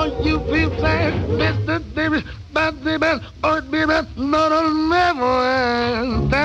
You feel sad, Mr. Davis, but the best or be best, not a never.